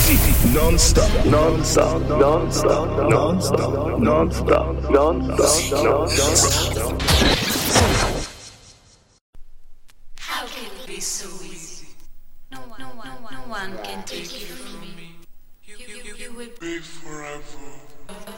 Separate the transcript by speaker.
Speaker 1: Non-stop, non-stop, non-stop, non-stop, non-stop, non-stop.
Speaker 2: How can it be so easy? No one can take you from me. You will be forever.